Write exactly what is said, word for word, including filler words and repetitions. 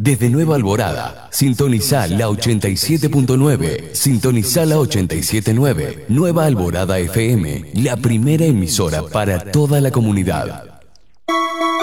Desde Nueva Alborada, sintoniza la ochenta y siete punto nueve, sintoniza la ochenta y siete punto nueve. Nueva Alborada F M, la primera emisora para toda la comunidad.